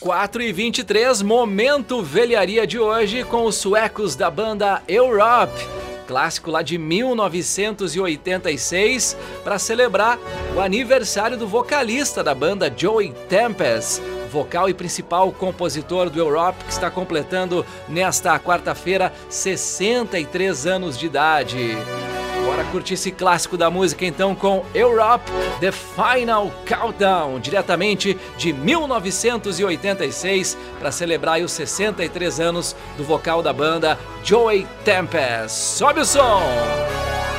4h23, momento velharia de hoje com os suecos da banda Europe. Clássico lá de 1986, para celebrar o aniversário do vocalista da banda, Joey Tempest, vocal e principal compositor do Europe, que está completando nesta quarta-feira 63 anos de idade. Bora curtir esse clássico da música então com Europe, The Final Countdown, diretamente de 1986, para celebrar os 63 anos do vocal da banda, Joey Tempest. Sobe o som!